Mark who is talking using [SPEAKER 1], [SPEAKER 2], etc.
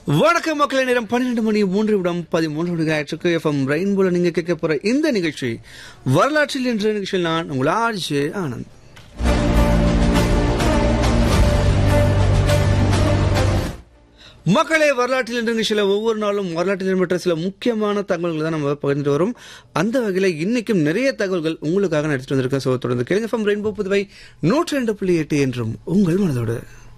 [SPEAKER 1] வணக்கம் மக்களே, நேரம் 12:03 எஃப்எம் ரெயின்போல நீங்க கேட்க போற இந்த நிகழ்ச்சி வரலாற்றில் என்ற நிகழ்ச்சியில் நான் உங்கள் ஆர்ஜே ஆனந்த். மக்களே, வரலாற்றில் என்ற நிகழ்ச்சியில ஒவ்வொரு நாளும் வரலாற்றில் இடம்பெற்ற சில முக்கியமான தகவல்கள் தான் நம்ம பகிர்ந்து வரும். அந்த வகையில் இன்னைக்கும் நிறைய தகவல்கள் உங்களுக்காக நடத்திட்டு வந்திருக்கேன். தொடர்ந்து கேளுங்க. எஃப்எம் ரெயின்போ புதுவை 102.8 என்றும் உங்கள் மனதோடு.